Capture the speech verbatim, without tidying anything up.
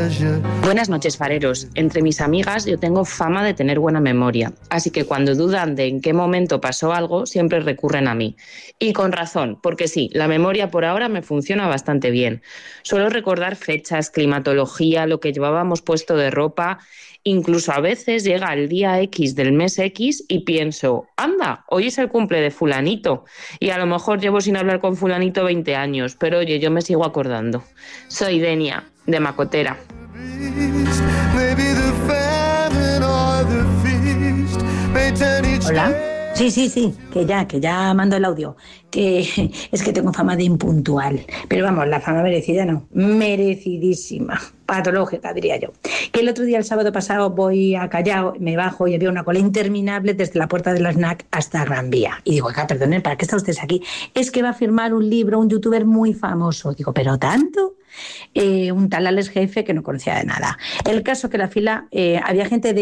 Buenas noches, fareros. Entre mis amigas yo tengo fama de tener buena memoria, así que cuando dudan de en qué momento pasó algo, siempre recurren a mí. Y con razón, porque sí, la memoria por ahora me funciona bastante bien. Suelo recordar fechas, climatología, lo que llevábamos puesto de ropa. Incluso a veces llega el día X del mes X y pienso, anda, hoy es el cumple de fulanito. Y a lo mejor llevo sin hablar con fulanito veinte años, pero oye, yo me sigo acordando. Soy Denia, de Macotera. Hola. Sí, sí, sí, que ya, que ya mando el audio. Que es que tengo fama de impuntual. Pero vamos, la fama merecida no, merecidísima, patológica diría yo. Que el otro día, el sábado pasado, voy a Callao, me bajo y había una cola interminable desde la puerta de la snack hasta Gran Vía. Y digo, acá, perdonen, ¿para qué está usted aquí? Es que va a firmar un libro un youtuber muy famoso. Digo, ¿pero tanto? Eh, un tal Alex Jefe que no conocía de nada. El caso que la fila, eh, había gente de